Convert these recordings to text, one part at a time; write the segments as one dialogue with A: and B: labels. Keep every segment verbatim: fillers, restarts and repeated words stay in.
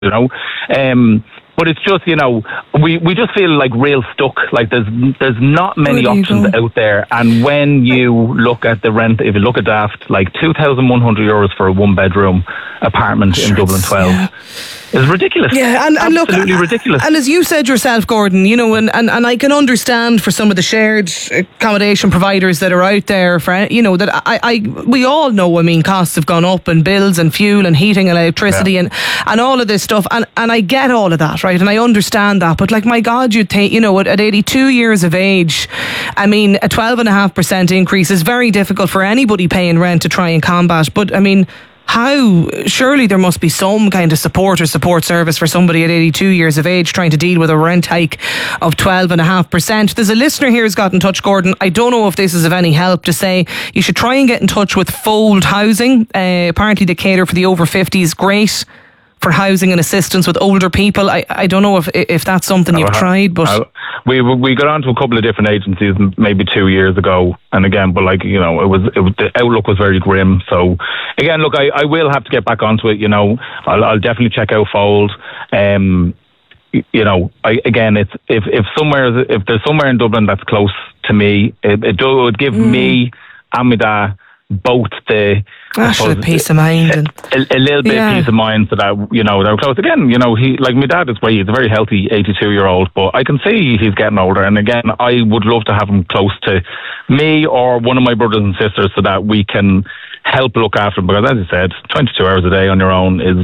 A: you know. Um, but it's just, you know, we, we just feel like real stuck. Like there's there's not many options go? out there. And when you look at the rent, if you look at Daft, like two thousand one hundred euros for a one bedroom apartment sure, in Dublin twelve. Yeah. It's ridiculous.
B: Yeah, and, and
A: absolutely
B: look,
A: ridiculous.
B: And as you said yourself, Gordon, you know, and, and, and I can understand for some of the shared accommodation providers that are out there, for you know, that I, I we all know. I mean, costs have gone up, and bills, and fuel, and heating, and electricity, yeah. and and all of this stuff, and and I get all of that, right, and I understand that. But like, my God, you'd think, you know, at, at eighty-two years of age, I mean, a twelve and a half percent increase is very difficult for anybody paying rent to try and combat. But I mean, how, surely there must be some kind of support or support service for somebody at eighty-two years of age trying to deal with a rent hike of twelve and a half percent. There's a listener here who's got in touch, Gordon. I don't know if this is of any help, to say you should try and get in touch with Fold Housing. Uh, apparently they cater for the over fifties. Great for housing and assistance with older people. I, I don't know if if that's something you've uh, tried, but
A: uh, we we got on to a couple of different agencies maybe two years ago, and again, but like, you know, it was, it was the outlook was very grim. So again, look, I, I will have to get back onto it. You know, I'll, I'll definitely check out Fold. Um, you know, I, again, it's if if somewhere if there's somewhere in Dublin that's close to me, it, it would give mm. me and my dad both the
B: ah, suppose, a peace of mind and
A: a, a little bit yeah. of peace of mind, so that, you know, they're close. Again, you know, he, like my dad is great, he's a very healthy eighty-two year old, but I can see he's getting older, and again, I would love to have him close to me or one of my brothers and sisters so that we can help look after him, because as you said, twenty-two hours a day on your own is,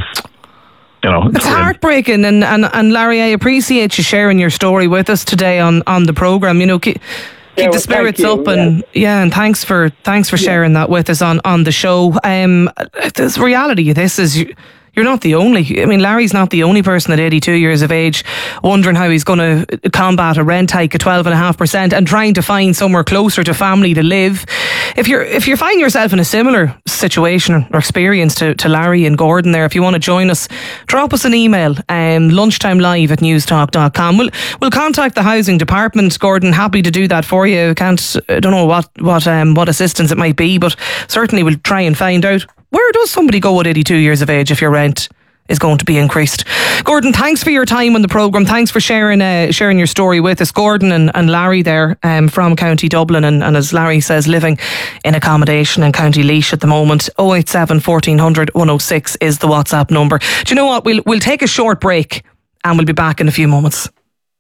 A: you know,
B: it's, it's heartbreaking. And, and, and Larry, I appreciate you sharing your story with us today on, on the programme. You know, keep, keep yeah, the well, spirits you, up, and yeah. yeah, and thanks for thanks for sharing yeah. that with us on, on the show. Um, the reality of this is, you, you're not the only. I mean, Larry's not the only person at eighty-two years of age wondering how he's going to combat a rent hike of twelve and a half percent and trying to find somewhere closer to family to live. If you're if you find yourself in a similar situation or experience to, to Larry and Gordon there, if you want to join us, drop us an email, um, lunchtime live at newstalk dot com. We'll we'll contact the housing department, Gordon. Happy to do that for you. Can't I don't know what what um what assistance it might be, but certainly we'll try and find out. Where does somebody go at eighty-two years of age if your rent is going to be increased? Gordon, thanks for your time on the programme. Thanks for sharing uh, sharing your story with us. Gordon and, and Larry there um, from County Dublin, and, and as Larry says, living in accommodation in County Laois at the moment. oh eight seven, fourteen hundred, one oh six is the WhatsApp number. Do you know what? We'll, we'll take a short break and we'll be back in a few moments.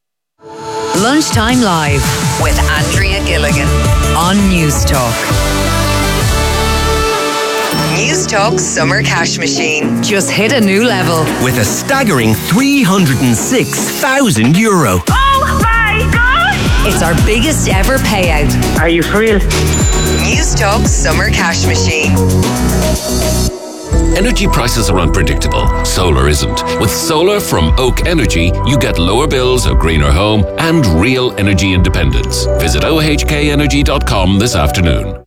C: Lunchtime Live with Andrea Gilligan on Newstalk. Newstalk Summer Cash Machine just hit a new level
D: with a staggering three hundred six thousand euro.
C: Oh my God! It's our biggest ever payout.
E: Are you for real?
C: Newstalk Summer Cash Machine.
F: Energy prices are unpredictable. Solar isn't. With solar from Oak Energy, you get lower bills, a greener home, and real energy independence. Visit o h k energy dot com this afternoon.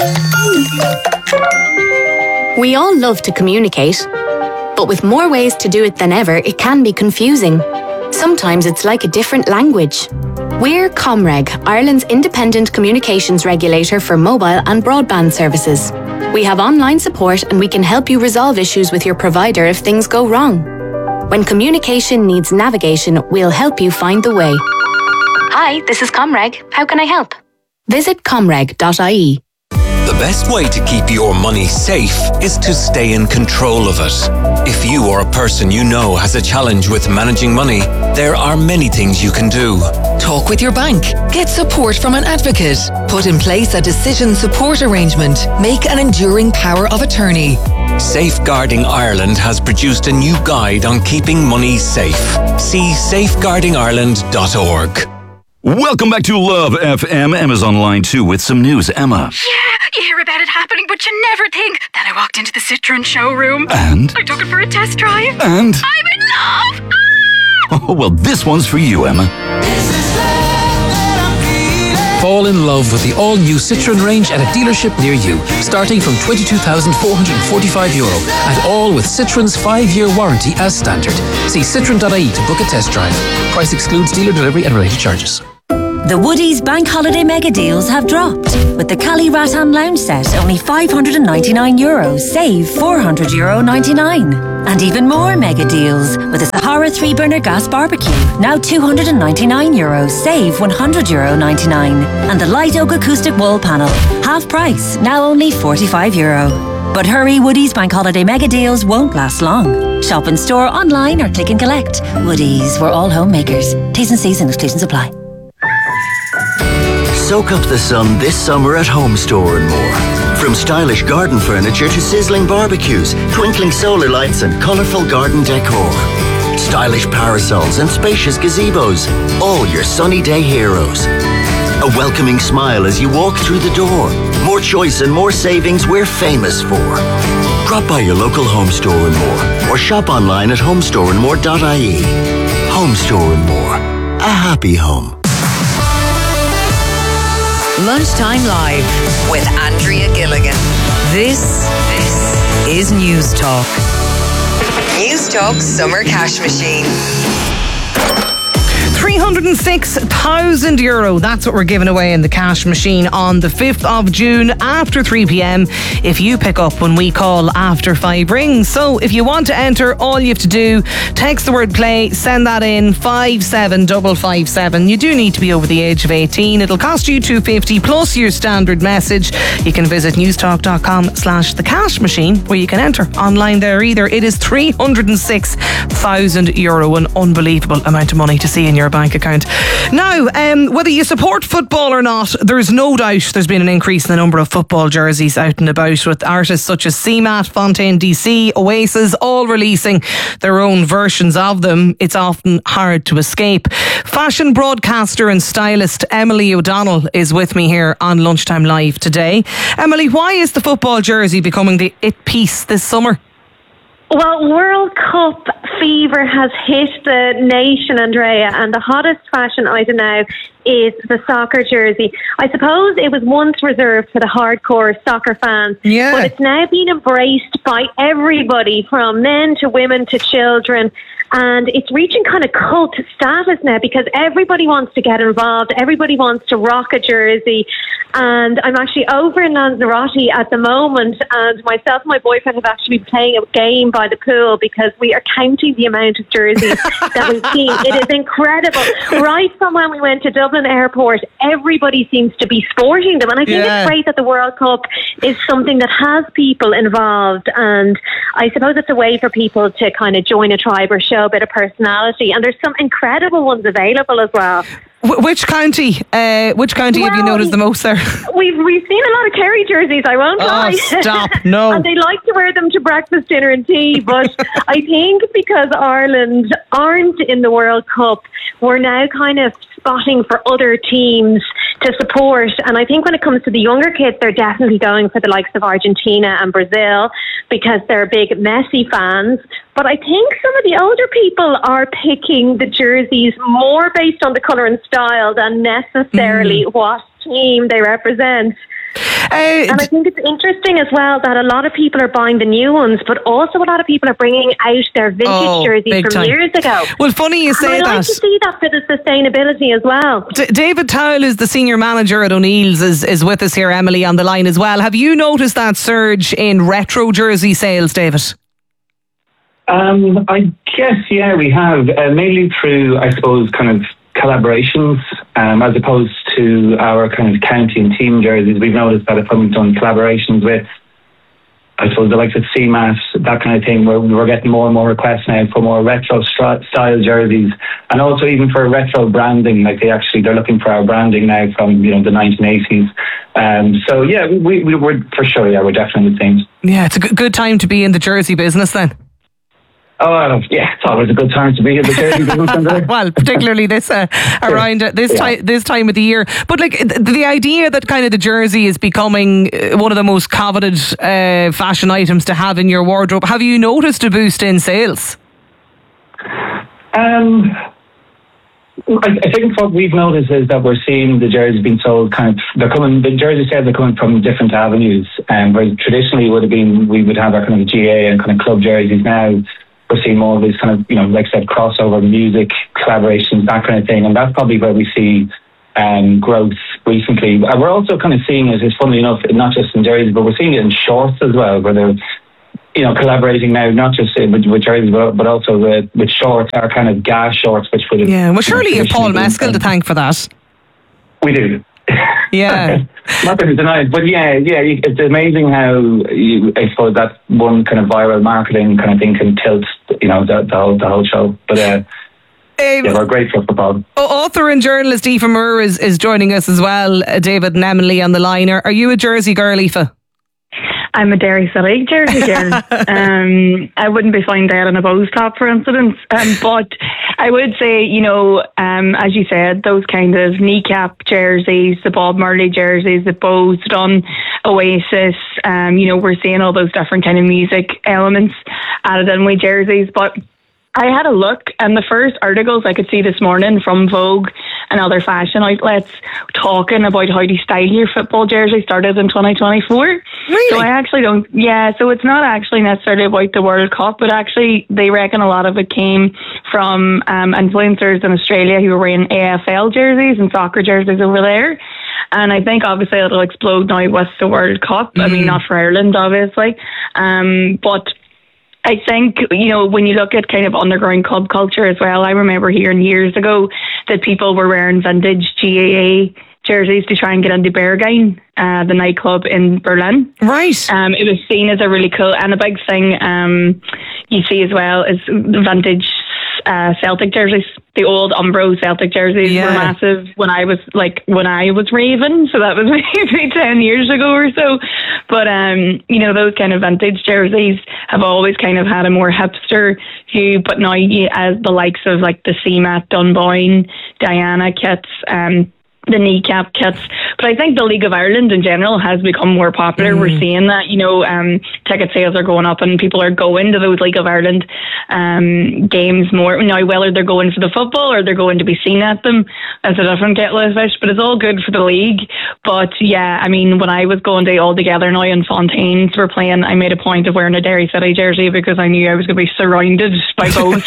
G: We all love to communicate, but with more ways to do it than ever, it can be confusing. Sometimes it's like a different language. We're Comreg, Ireland's independent communications regulator for mobile and broadband services. We have online support and we can help you resolve issues with your provider if things go wrong. When communication needs navigation, we'll help you find the way. Hi, this is Comreg. How can I help? Visit comreg dot I E.
D: The best way to keep your money safe is to stay in control of it. If you or a person you know has a challenge with managing money, there are many things you can do.
H: Talk with your bank. Get support from an advocate. Put in place a decision support arrangement. Make an enduring power of attorney.
D: Safeguarding Ireland has produced a new guide on keeping money safe. See safeguarding ireland dot org.
I: Welcome back to Love F M. Emma's on line two with some news. Emma.
J: Yeah, you hear about it happening, but you never think. Then I walked into the Citroen showroom.
I: And?
J: I took it for a test drive.
I: And?
J: I'm in love! Ah!
I: Oh, well, this one's for you, Emma.
K: Fall in love with the all-new Citroen range at a dealership near you, starting from twenty-two thousand four hundred forty-five euro, and all with Citroen's five-year warranty as standard. See citroen dot I E to book a test drive. Price excludes dealer delivery and related charges.
L: The Woodies Bank Holiday Mega Deals have dropped. With the Cali Rattan Lounge set, only five hundred ninety-nine euros. Save four hundred euro ninety-nine. And even more mega deals with a Sahara three burner gas barbecue. Now two hundred ninety-nine euros, save one hundred euro ninety-nine. And the Light Oak acoustic wall panel, half price, now only forty-five euro. But hurry, Woodie's Bank Holiday mega deals won't last long. Shop in store, online or click and collect. Woodie's, we're all homemakers. T's and C's and exclusions apply.
E: Soak up the sun this summer at Home Store and more. From stylish garden furniture to sizzling barbecues, twinkling solar lights and colourful garden decor. Stylish parasols and spacious gazebos, all your sunny day heroes. A welcoming smile as you walk through the door. More choice and more savings we're famous for. Drop by your local Home Store and more, or shop online at homestore and more dot I E. Home Store and More. A happy home.
C: Lunchtime Live with Andrea Gilligan. This, this is News Talk. News Talk Summer Cash Machine.
B: three hundred six thousand euro. That's what we're giving away in the cash machine on the fifth of June after three p.m. if you pick up when we call after five rings. So if you want to enter, all you have to do, text the word play, send that in five seven five five seven. You do need to be over the age of eighteen. It'll cost you two fifty plus your standard message. You can visit newstalk.com slash the cash machine where you can enter online there either. It is three hundred six thousand euro, an unbelievable amount of money to see in your bank account. Now, um, whether you support football or not, there's no doubt there's been an increase in the number of football jerseys out and about, with artists such as C MAT, Fontaine D C, Oasis all releasing their own versions of them. It's often hard to escape. Fashion broadcaster and stylist Emily O'Donnell is with me here on Lunchtime Live today. Emily, why is the football jersey becoming the it piece this summer?
M: Well, World Cup fever has hit the nation, Andrea, and the hottest fashion item now is the soccer jersey. I suppose it was once reserved for the hardcore soccer fans,
B: yeah.
M: but it's now been embraced by everybody, from men to women to children. And it's reaching kind of cult status now because everybody wants to get involved. Everybody wants to rock a jersey. And I'm actually over in Lanzarote at the moment, and myself and my boyfriend have actually been playing a game by the pool because we are counting the amount of jerseys that we've seen. It is incredible. Right from when we went to Dublin Airport, everybody seems to be sporting them. And I think yeah. it's great that the World Cup is something that has people involved. And I suppose it's a way for people to kind of join a tribe or show a bit of personality, and there's some incredible ones available as well.
B: W- which county? Uh, which county well, have you noticed the most there?
M: We've we've seen a lot of Kerry jerseys. I won't
B: oh,
M: lie.
B: Stop! No,
M: and they like to wear them to breakfast, dinner, and tea. But I think because Ireland aren't in the World Cup, we're now kind of spotting for other teams to support. And I think when it comes to the younger kids, they're definitely going for the likes of Argentina and Brazil because they're big Messi fans. But I think some of the older people are picking the jerseys more based on the colour and style than necessarily mm. what team they represent. Uh, and I think it's interesting as well that a lot of people are buying the new ones, but also a lot of people are bringing out their vintage
B: oh,
M: jerseys from
B: time.
M: years ago.
B: Well, funny you say
M: and I
B: that.
M: like to see that for the sustainability as well.
B: D- David Towell is the senior manager at O'Neill's, is, is with us here, Emily, on the line as well. Have you noticed that surge in retro jersey sales, David?
N: Um, I guess, yeah, we have, uh, mainly through, I suppose, kind of collaborations, um, as opposed to our kind of county and team jerseys. We've noticed that if we've done collaborations with, I suppose, the likes of C MAT, that kind of thing, we're, we're getting more and more requests now for more retro stri- style jerseys, and also even for retro branding. Like they actually, they're looking for our branding now from, you know, the nineteen eighties. Um, so yeah, we, we, we're for sure, yeah, we're definitely the same.
B: Yeah, it's a good, good time to be in the jersey business then.
N: Oh, yeah, it's always a good time to be in the jersey business.
B: Well, particularly this uh, around uh, this, yeah. time, this time of the year. But like the, the idea that kind of the jersey is becoming one of the most coveted uh, fashion items to have in your wardrobe, have you noticed a boost in sales?
N: Um, I, I think what we've noticed is that we're seeing the jerseys being sold kind of, they're coming, the jersey sales are coming from different avenues. Um, where traditionally would have been, we would have our kind of G A and kind of club jerseys. Now we're seeing more of these kind of, you know, like I said, crossover music, collaborations, that kind of thing. And that's probably where we see um, growth recently. And we're also kind of seeing it, it's funnily enough, not just in jerseys, but we're seeing it in shorts as well, where they're you know, collaborating now, not just uh, with, with jerseys, but, but also with, with shorts, our kind of gas shorts, which would have...
B: Yeah, well, surely you have Paul Mescal to thank for that.
N: We do.
B: Yeah.
N: Not that it's denied, but yeah, yeah, it's amazing how, you, I suppose, that one kind of viral marketing kind of thing can tilt, you know, the, the, whole, the whole show. But uh, um, yeah, we're grateful for Paul.
B: Author and journalist Aoife Moore is, is joining us as well. Uh, David and Emily on the line. Are, are you a Jersey girl, Aoife?
O: I'm a Derry City Jersey girl. um, I wouldn't be fine there in a Bows top, for instance. Um, but I would say, you know, um, as you said, those kind of kneecap jerseys, the Bob Marley jerseys, the Bows done, Oasis, um, you know, we're seeing all those different kind of music elements added in with jerseys. But I had a look, and the first articles I could see this morning from Vogue and other fashion outlets talking about how to style your football jersey started in twenty twenty-four.
B: Really?
O: So I actually don't, yeah, so it's not actually necessarily about the World Cup, but actually they reckon a lot of it came from um, influencers in Australia who were wearing A F L jerseys and soccer jerseys over there. And I think obviously it'll explode now with the World Cup. Mm. I mean, not for Ireland, obviously. Um, but I think, you know, when you look at kind of underground club culture as well, I remember hearing years ago that people were wearing vintage G A A jerseys to try and get into Berghain, uh, the nightclub in Berlin.
B: Right.
O: Um, it was seen as a really cool, and a big thing um, you see as well is vintage uh, Celtic jerseys. The old Umbro Celtic jerseys
B: Yeah.
O: were massive when I was like when I was raving, so that was maybe ten years ago or so. But um, you know, those kind of vintage jerseys have always kind of had a more hipster view. But now, you, as the likes of like the C MAT Dunboyne, Diana kits, um, the kneecap kits. But I think the League of Ireland in general has become more popular. Mm. We're seeing that, you know, um, ticket sales are going up and people are going to those League of Ireland um, games more. Now, whether they're going for the football or they're going to be seen at them, that's a different kettle of fish, but it's all good for the league. But yeah, I mean, when I was going to All Together now and Fontaines were playing, I made a point of wearing a Derry City jersey because I knew I was going to be surrounded by both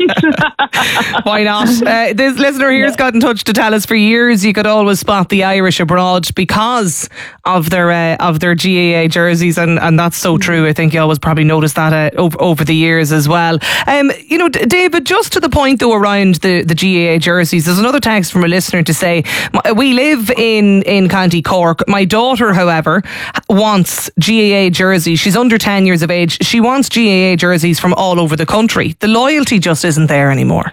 O: fans.
B: Why not? Uh, this listener here has got in touch to tell us for years you could always spot the Irish abroad because of their uh, of their G A A jerseys, and, and that's so true. I think you always probably noticed that uh, over, over the years as well. Um, you know, D- David, just to the point though around the, the G A A jerseys, there's another text from a listener to say, we live in, in County Cork. My daughter, however, wants G A A jerseys. She's under ten years of age. She wants G A A jerseys from all over the country. The loyalty just isn't there anymore.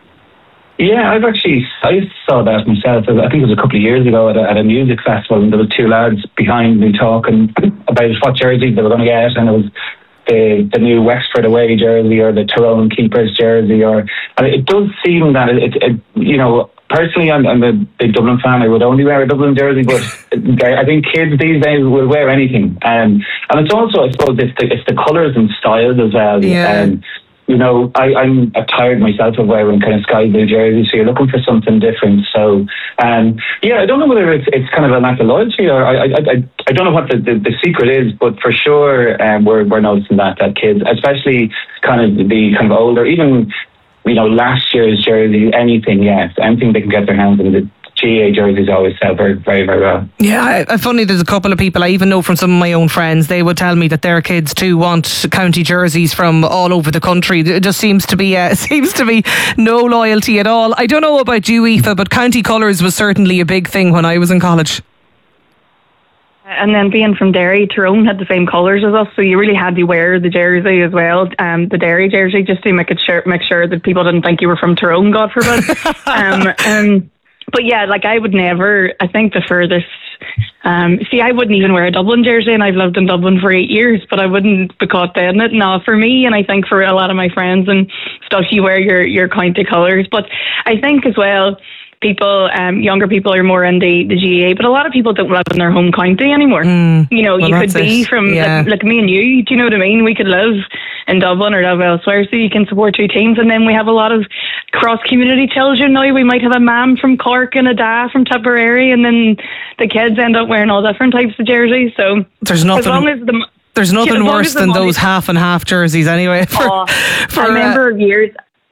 N: Yeah, I've actually, I saw that myself. I think it was a couple of years ago at a, at a music festival, and there were two lads behind me talking about what jerseys they were going to get, and it was the the new Wexford away jersey or the Tyrone Keepers jersey, or and it does seem that it, it, it you know, personally I'm, I'm a big Dublin fan. I would only wear a Dublin jersey, but I think kids these days will wear anything, um, and it's also, I suppose, it's the, it's the colours and styles as well.
B: Yeah.
N: Um, You know, I, I'm tired myself of wearing kind of sky blue jerseys, so you're looking for something different. So, um, yeah, I don't know whether it's it's kind of a lack of loyalty, or I I, I, I don't know what the, the, the secret is, but for sure um, we're we're noticing that that kids, especially kind of the kind of older, even you know last year's jersey, anything, yes, anything they can get their hands on. The G A A jerseys always sell very, very, very well.
B: Yeah, I, funny, there's a couple of people I even know from some of my own friends, they would tell me that their kids too want county jerseys from all over the country. It just seems to be uh, seems to be no loyalty at all. I don't know about you, Aoife, but county colours was certainly a big thing when I was in college.
O: And then being from Derry, Tyrone had the same colours as us, so you really had to wear the jersey as well, um, the Derry jersey, just to make it sure, make sure that people didn't think you were from Tyrone, God forbid. um, um, But yeah, like I would never, I think the furthest, um, see, I wouldn't even wear a Dublin jersey, and I've lived in Dublin for eight years, but I wouldn't be caught dead in it. No, for me, and I think for a lot of my friends and stuff, you wear your, your county colours. But I think as well, people, um, younger people are more into the G A A, but a lot of people don't live in their home county anymore. Mm, you know, well, you could be it. from, yeah. like, like me and you, do you know what I mean? We could live in Dublin or live elsewhere, so you can support two teams. And then we have a lot of cross-community children now. We might have a mam from Cork and a dad from Tipperary, and then the kids end up wearing all different types of jerseys. So
B: there's nothing,
O: as long as the,
B: there's nothing worse than those half and half jerseys anyway. For,
O: oh,
B: for,
O: I remember uh, years...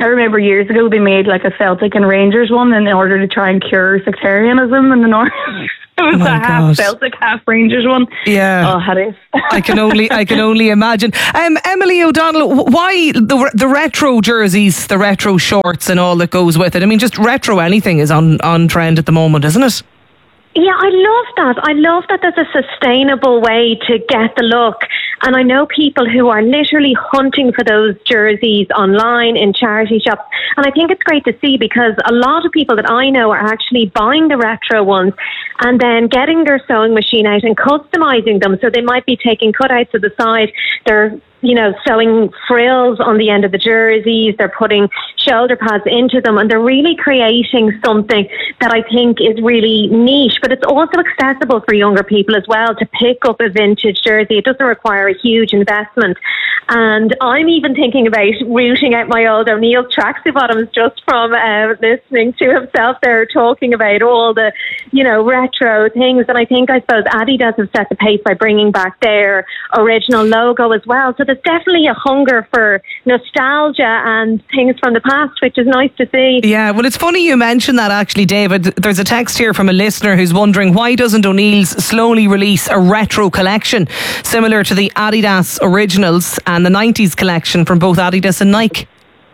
O: I remember years ago they made like a Celtic and Rangers one in order to try and cure sectarianism in the north. It was
B: oh
O: a half
B: God.
O: Celtic, half Rangers one.
B: Yeah.
O: Oh, how it is.
B: I can only I can only imagine. Um, Emily O'Donnell, why the the retro jerseys, the retro shorts, and all that goes with it? I mean, just retro anything is on on trend at the moment, isn't it?
M: Yeah, I love that. I love that there's a sustainable way to get the look. And I know people who are literally hunting for those jerseys online in charity shops. And I think it's great to see because a lot of people that I know are actually buying the retro ones and then getting their sewing machine out and customizing them. So they might be taking cutouts of the side. They're you know, sewing frills on the end of the jerseys. They're putting shoulder pads into them, and they're really creating something that I think is really niche, but it's also accessible for younger people as well to pick up a vintage jersey. It doesn't require a huge investment. And I'm even thinking about rooting out my old O'Neill's tracksuit bottoms just from uh, listening to himself there talking about all the, you know, retro things. And I think, I suppose, Adidas have set the pace by bringing back their original logo as well. So there's definitely a hunger for nostalgia and things from the past, which is nice to see.
B: Yeah, well, it's funny you mentioned that actually, David. There's a text here from a listener who's wondering why doesn't O'Neill's slowly release a retro collection similar to the Adidas Originals and the nineties collection from both Adidas and Nike?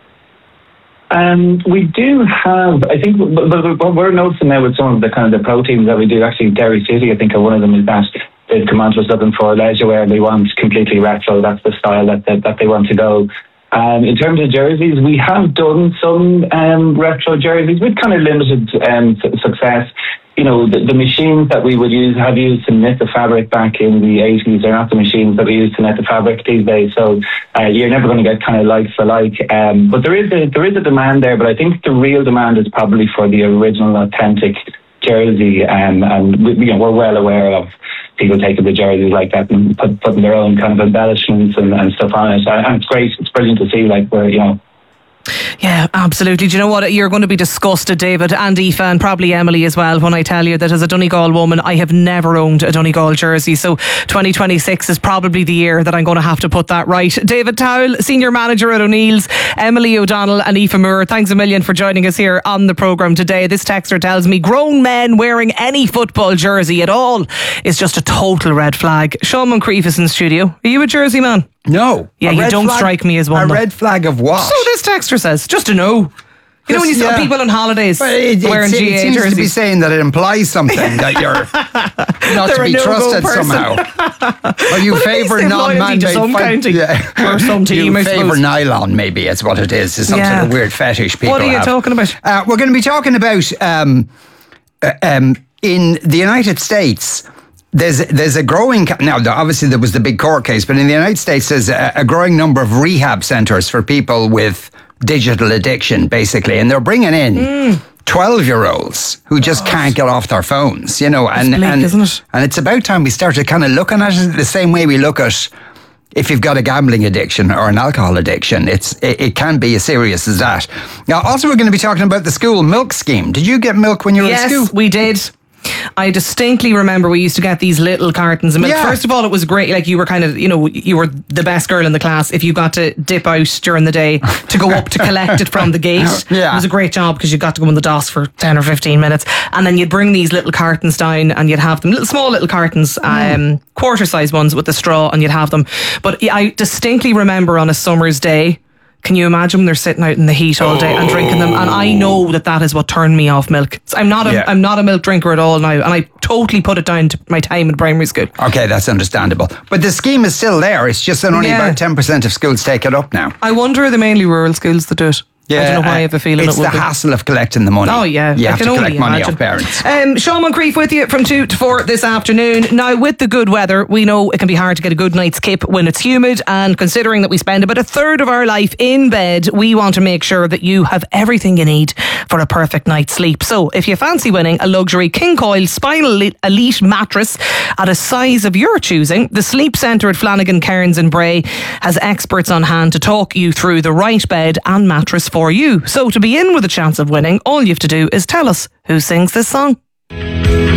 N: Um, we do have, I think, but, but, but we're noticing now with some of the kind of the pro teams that we do, actually Derry City, I think one of them is that they've come on to us looking for leisure wear. They want completely retro. That's the style that that, that they want to go. Um, in terms of jerseys, we have done some um, retro jerseys with kind of limited um, su- success. You know, the, the machines that we would use have used to knit the fabric back in the eighties. They're not the machines that we use to knit the fabric these days. So uh, you're never going to get kind of like for like. Um, but there is a there is a demand there. But I think the real demand is probably for the original, authentic jersey. Um, and we, you know, we're well aware of people taking the jerseys like that and put, putting their own kind of embellishments and, and stuff on it. And it's great. It's brilliant to see. Like where you know.
B: Yeah, absolutely. Do you know what? You're going to be disgusted, David, and Aoife, and probably Emily as well, when I tell you that as a Donegal woman, I have never owned a Donegal jersey. So twenty twenty-six is probably the year that I'm going to have to put that right. David Towell, Senior Manager at O'Neill's, Emily O'Donnell and Aoife Moore, thanks a million for joining us here on the programme today. This texter tells me grown men wearing any football jersey at all is just a total red flag. Sean Moncrief is in the studio. Are you a jersey man?
P: No.
B: Yeah, you don't flag, strike me as one.
P: A
B: though.
P: red flag of what?
B: So this texter says, just to know. You know when you see
P: yeah.
B: people on holidays
P: it, it,
B: wearing
P: it,
B: G A
P: it seems
B: jerseys.
P: to be saying that it implies something, that you're not to be trusted somehow. Or you favour non-man-made
B: some county
P: yeah.
B: or some team.
P: You
B: I
P: favour
B: suppose.
P: nylon, maybe, is what it is. It's some
B: Yeah.
P: sort of weird fetish people
B: What are you
P: have.
B: talking about?
P: Uh, we're going to be talking about um, uh, um, in the United States. There's there's a growing now. Obviously, there was the big court case, but in the United States, there's a, a growing number of rehab centres for people with digital addiction, basically, and they're bringing in twelve-year-olds who just can't get off their phones. You know, and
B: bleak,
P: and
B: isn't it?
P: and it's about time we started kind of looking at it the same way we look at if you've got a gambling addiction or an alcohol addiction. It's it, it can be as serious as that. Now, also, we're going to be talking about the school milk scheme. Did you get milk when you were
B: yes,
P: at school?
B: Yes, we did. I distinctly remember we used to get these little cartons of milk.
P: Yeah.
B: First of all, it was great. Like you were kind of, you know, you were the best girl in the class if you got to dip out during the day to go up to collect it from the gate.
P: Yeah.
B: It was a great job because you got to go on the D O S for ten or fifteen minutes. And then you'd bring these little cartons down and you'd have them, little small little cartons, mm. um, quarter size ones with the straw, and you'd have them. But I distinctly remember on a summer's day, can you imagine when they're sitting out in the heat all day and drinking them? And I know that that is what turned me off milk. So I'm not a,
P: Yeah.
B: I'm not a milk drinker at all now, and I totally put it down to my time in primary school.
P: Okay, that's understandable. But the scheme is still there. It's just that only
B: Yeah.
P: about ten percent of schools take it up now.
B: I wonder are they mainly rural schools that do it? I don't know why I have a feeling
P: it's
B: it would
P: the
B: be.
P: hassle of collecting the money.
B: Oh yeah,
P: you
B: I
P: have
B: can
P: to
B: only
P: collect money
B: imagine.
P: off parents.
B: Um, Sean Moncrief with you from two to four this afternoon. Now, with the good weather, we know it can be hard to get a good night's kip when it's humid, and considering that we spend about a third of our life in bed, we want to make sure that you have everything you need for a perfect night's sleep. So, if you fancy winning a luxury king coil spinal elite mattress at a size of your choosing, the Sleep Centre at Flanagan Cairns in Bray has experts on hand to talk you through the right bed and mattress for you. So, to be in with a chance of winning, all you have to do is tell us who sings this song.